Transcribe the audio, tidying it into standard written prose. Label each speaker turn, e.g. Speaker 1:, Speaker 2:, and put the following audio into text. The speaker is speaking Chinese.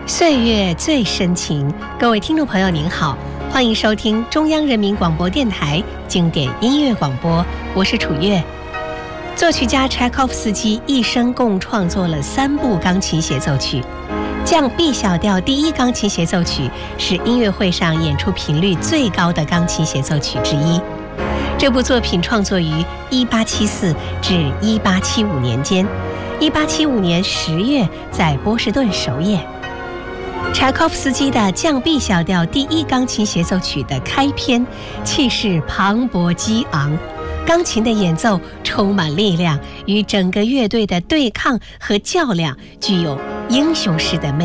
Speaker 1: 岁月最深情，各位听众朋友您好，欢迎收听中央人民广播电台经典音乐广播，我是楚月。作曲家柴可夫斯基一生共创作了3部钢琴协奏曲，降 B 小调第1钢琴协奏曲是音乐会上演出频率最高的钢琴协奏曲之一。这部作品创作于1874至1875年间，1875年10月在波士顿首演。柴可夫斯基的降 B 小调第1钢琴协奏曲的开篇气势磅礴激昂，钢琴的演奏充满力量，与整个乐队的对抗和较量具有英雄式的魅